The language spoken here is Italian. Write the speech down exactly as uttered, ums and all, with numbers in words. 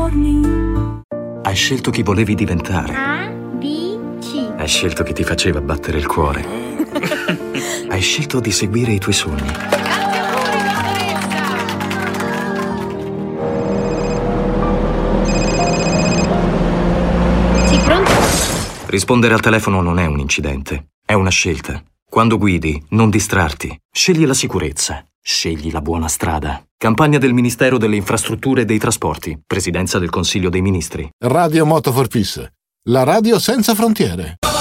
giorni. Hai scelto chi volevi diventare. A, B, C. Hai scelto chi ti faceva battere il cuore. Hai scelto di seguire i tuoi sogni. Sì, pronto? Rispondere al telefono non è un incidente, è una scelta. Quando guidi, non distrarti. Scegli la sicurezza. Scegli la buona strada. Campagna del Ministero delle Infrastrutture e dei Trasporti. Presidenza del Consiglio dei Ministri. Radio Moto for Peace. La radio senza frontiere.